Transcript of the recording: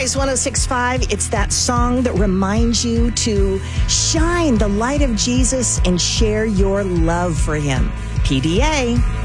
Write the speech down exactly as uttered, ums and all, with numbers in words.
Praise one oh six point five. It's that song that reminds you to shine the light of Jesus and share your love for him. P D A.